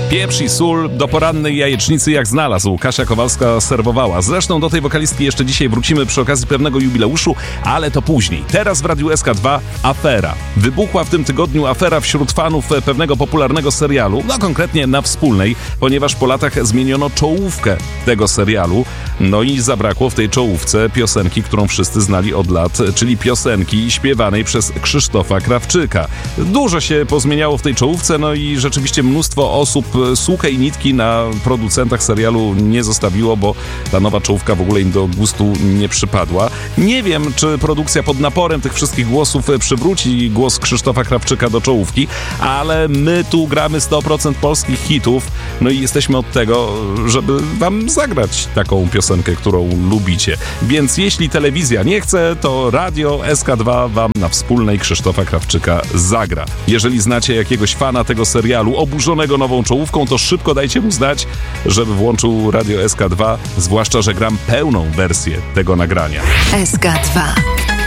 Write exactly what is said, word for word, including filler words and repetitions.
Pieprz i sól do porannej jajecznicy jak znalazł. Kasia Kowalska serwowała. Zresztą do tej wokalistki jeszcze dzisiaj wrócimy przy okazji pewnego jubileuszu, ale to później. Teraz w Radiu S K dwa afera. Wybuchła w tym tygodniu afera wśród fanów pewnego popularnego serialu, no konkretnie na Wspólnej, ponieważ po latach zmieniono czołówkę tego serialu, no i zabrakło w tej czołówce piosenki, którą wszyscy znali od lat, czyli piosenki śpiewanej przez Krzysztofa Krawczyka. Dużo się pozmieniało w tej czołówce, no i rzeczywiście mnóstwo osób suchej nitki na producentach serialu nie zostawiło, bo ta nowa czołówka w ogóle im do gustu nie przypadła. Nie wiem, czy produkcja pod naporem tych wszystkich głosów przywróci głos Krzysztofa Krawczyka do czołówki, ale my tu gramy sto procent polskich hitów, no i jesteśmy od tego, żeby wam zagrać taką piosenkę, którą lubicie. Więc jeśli telewizja nie chce, to Radio S K dwa wam na Wspólnej Krzysztofa Krawczyka zagra. Jeżeli znacie jakiegoś fana tego serialu oburzonego nową czołówką, to szybko dajcie mu znać, żeby włączył Radio S K dwa, zwłaszcza że gram pełną wersję tego nagrania. S K dwa.